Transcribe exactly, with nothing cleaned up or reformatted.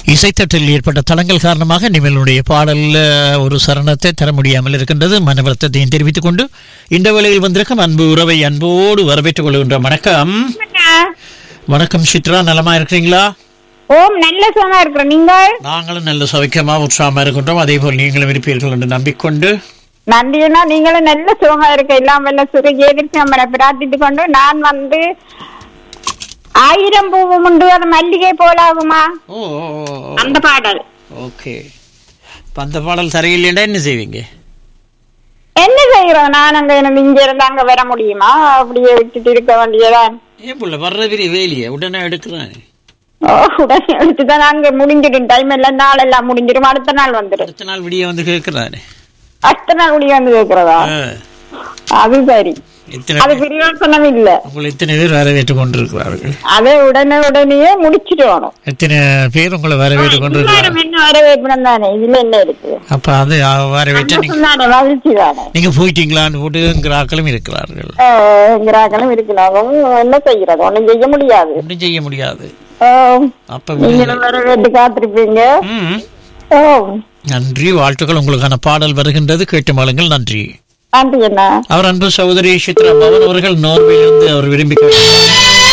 இசைத்தட்டில் ஏற்பட்ட தளங்கள் காரணமாக நிமலுடைய பாடல் ஒரு சரணத்தை தர முடியாமல் இருக்கின்றது. மன வருத்தத்தையும் தெரிவித்துக் கொண்டு இந்த வேளையில் வந்திருக்கும் அன்பு உறவை அன்போடு வரவேற்றுக் கொள்கின்ற வணக்கம். வணக்கம் சித்ரா, நலமா இருக்கிறீங்களா? ஓம், நல்ல சுகமா இருக்கிறோம். நீங்கள்? நாங்களும் நல்ல சௌக்கியமா உற்சாகமா இருக்கின்றோம். அதே போல் நீங்களும் இருப்பீர்கள் என்று நம்பிக்கொண்டு நன்றினா நீங்களும் நல்ல சுகமா இருக்க எல்லாம் வல்ல சுருகி எதிர்த்து நம்மளை பிரார்த்தித்து கொண்டு நான் வந்து ஆயிரம் பூவும் உண்டு அது மல்லிகை போலாகுமா ஓ அந்த பாடல். ஓகே, அந்த பாடல் சரியில்லைன்னா என்ன செய்வீங்க? என்ன செய்யறோம்? நான் அங்க எனக்கு இங்க இருந்து அங்க வர முடியுமா? அப்படியே விட்டுட்டு இருக்க வேண்டியதான். ஏன் புள்ள வர்ற பெரிய வேலையை உடனே எடுக்கிறேன். ஓ, உடனே எடுத்துதான் அங்க முடிஞ்சிடும். டைம் எல்லாம் நாள் எல்லாம் முடிஞ்சிடும். அடுத்த நாள் வந்துடும். அடுத்த நாள் விடிய வந்து கேட்கிறாரு. அடுத்த நாள் விடிய வந்து கேட்கிறதா? அது சரி, அது பிரயோசனம் இல்ல. உங்களை எத்தனை பேர் வரவேற்றுக் கொண்டிருக்கிறார்கள்? அதை உடனே உடனே முடிச்சிட்டு எத்தனை பேர் உங்களை வரவேற்றுக் கொண்டிருக்கிறார்கள்? என்ன வரவேற்பு தானே, இதுல என்ன இருக்கு? அப்ப அது வரவேற்ற மகிழ்ச்சி தானே. நீங்க போயிட்டீங்களான்னு போட்டுங்கிறாக்களும் இருக்கிறார்கள். இருக்கிறாக்களும் இருக்கலாம். என்ன செய்யறது? ஒண்ணும் செய்ய முடியாது. ஒன்றும் செய்ய முடியாது. அப்ப நீங்களும் வரவேற்று காத்திருப்பீங்க. நன்றி, வாழ்த்துக்கள். உங்களுக்கான பாடல் வருகின்றது, கேட்டு மாளுங்கள். நன்றி. நன்றி. என்ன அவர் அன்பு சகோதரி சித்ரா பவன் அவர்கள் நோர்வேலிருந்து அவர் விரும்பி